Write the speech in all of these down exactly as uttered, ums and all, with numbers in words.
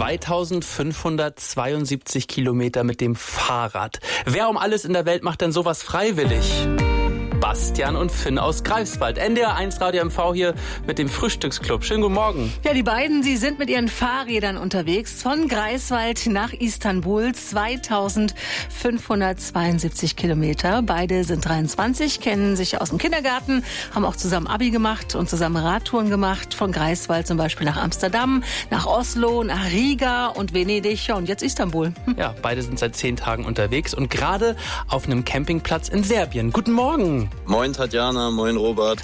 zweitausendfünfhundertzweiundsiebzig Kilometer mit dem Fahrrad. Wer um alles in der Welt macht denn sowas freiwillig? Bastian und Finn aus Greifswald. N D R eins Radio M V hier mit dem Frühstücksclub. Schönen guten Morgen. Ja, die beiden, sie sind mit ihren Fahrrädern unterwegs von Greifswald nach Istanbul. zweitausendfünfhundertzweiundsiebzig Kilometer. Beide sind dreiundzwanzig, kennen sich aus dem Kindergarten, haben auch zusammen Abi gemacht und zusammen Radtouren gemacht. Von Greifswald zum Beispiel nach Amsterdam, nach Oslo, nach Riga und Venedig. Ja, und jetzt Istanbul. Hm. Ja, beide sind seit zehn Tagen unterwegs und gerade auf einem Campingplatz in Serbien. Guten Morgen. Moin Tatjana, moin Robert.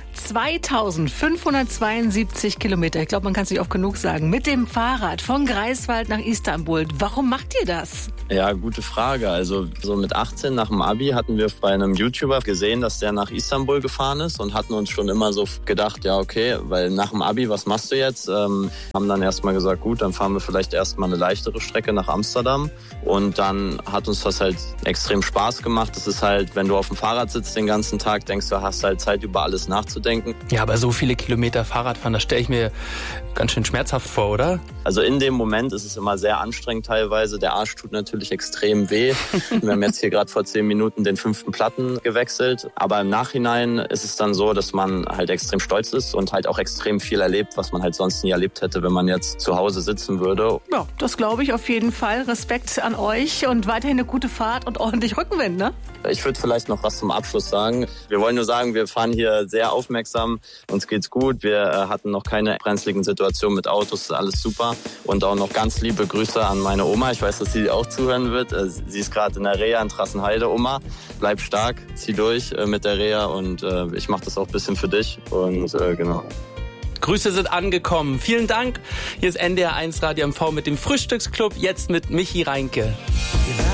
zweitausendfünfhundertzweiundsiebzig Kilometer, ich glaube, man kann es nicht oft genug sagen, mit dem Fahrrad von Greifswald nach Istanbul. Warum macht ihr das? Ja, gute Frage. Also so mit achtzehn nach dem Abi hatten wir bei einem YouTuber gesehen, dass der nach Istanbul gefahren ist und hatten uns schon immer so gedacht, ja okay, weil nach dem Abi, was machst du jetzt? Ähm, haben dann erstmal gesagt, gut, dann fahren wir vielleicht erstmal eine leichtere Strecke nach Amsterdam und dann hat uns das halt extrem Spaß gemacht. Das ist halt, wenn du auf dem Fahrrad sitzt den ganzen Tag, denkst du, hast halt Zeit, über alles nachzudenken. Ja, aber so viele Kilometer Fahrradfahren, das stelle ich mir ganz schön schmerzhaft vor, oder? Also in dem Moment ist es immer sehr anstrengend teilweise. Der Arsch tut natürlich extrem weh. Wir haben jetzt hier gerade vor zehn Minuten den fünften Platten gewechselt. Aber im Nachhinein ist es dann so, dass man halt extrem stolz ist und halt auch extrem viel erlebt, was man halt sonst nie erlebt hätte, wenn man jetzt zu Hause sitzen würde. Ja, das glaube ich auf jeden Fall. Respekt an euch und weiterhin eine gute Fahrt und ordentlich Rückenwind, ne? Ich würde vielleicht noch was zum Abschluss sagen. Wir wollen nur sagen, wir fahren hier sehr aufmerksam. Uns geht's gut. Wir äh, hatten noch keine brenzligen Situationen mit Autos. Ist alles super. Und auch noch ganz liebe Grüße an meine Oma. Ich weiß, dass sie auch zuhören wird. Äh, sie ist gerade in der Reha in Trassenheide. Oma, bleib stark, zieh durch äh, mit der Reha. Und äh, ich mache das auch ein bisschen für dich. Und äh, genau. Grüße sind angekommen. Vielen Dank. Hier ist N D R eins Radio M V mit dem Frühstücksclub. Jetzt mit Michi Reinke.